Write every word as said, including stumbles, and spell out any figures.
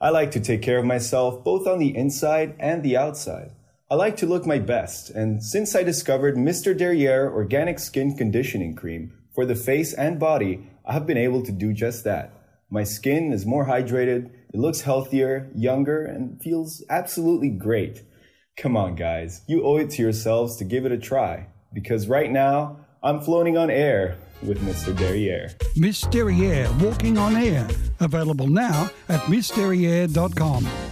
I like to take care of myself both on the inside and the outside. I like to look my best, and since I discovered Mister Derriere Organic Skin Conditioning Cream for the face and body, I have been able to do just that. My skin is more hydrated, it looks healthier, younger, and feels absolutely great. Come on, guys, you owe it to yourselves to give it a try, because right now, I'm floating on air with Mister Derriere. Miss Derriere Walking on Air, available now at miss derriere dot com.